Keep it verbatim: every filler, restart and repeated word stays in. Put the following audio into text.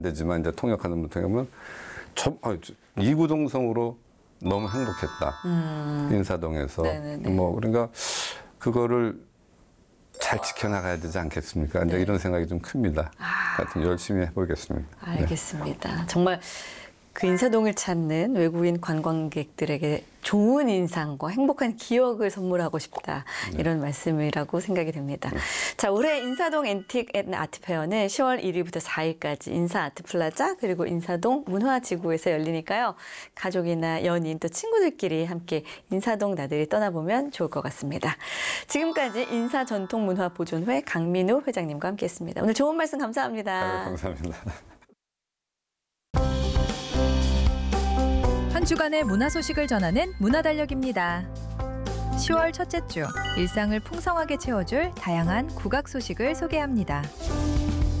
되지만 이제 통역하는 분한테 보면 저, 아, 이구동성으로 너무 행복했다. 음. 인사동에서. 네네네. 뭐 그러니까 그거를 잘 지켜나가야 되지 않겠습니까? 이제 네. 이런 생각이 좀 큽니다. 아. 하여튼 열심히 해보겠습니다. 네. 알겠습니다. 정말 그 인사동을 찾는 외국인 관광객들에게 좋은 인상과 행복한 기억을 선물하고 싶다. 이런 말씀이라고 생각이 됩니다. 네. 자, 올해 인사동 앤틱 앤 아트 페어는 시월 일일부터 사일까지 인사 아트 플라자 그리고 인사동 문화지구에서 열리니까요. 가족이나 연인 또 친구들끼리 함께 인사동 나들이 떠나보면 좋을 것 같습니다. 지금까지 인사전통문화보존회 강민우 회장님과 함께했습니다. 오늘 좋은 말씀 감사합니다. 아유, 감사합니다. 한 주간의 문화 소식을 전하는 문화달력입니다. 시월 첫째 주, 일상을 풍성하게 채워줄 다양한 국악 소식을 소개합니다.